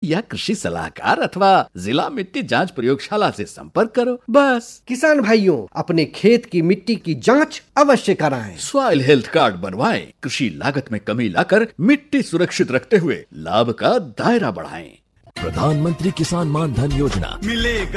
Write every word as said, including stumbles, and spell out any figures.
या कृषि सलाहकार अथवा जिला मिट्टी जांच प्रयोगशाला से संपर्क करो बस। किसान भाइयों, अपने खेत की मिट्टी की जांच अवश्य कराएं। सॉइल हेल्थ कार्ड बनवाएं, कृषि लागत में कमी लाकर मिट्टी सुरक्षित रखते हुए लाभ का दायरा बढ़ाएं। प्रधानमंत्री किसान मान धन योजना मिलेगा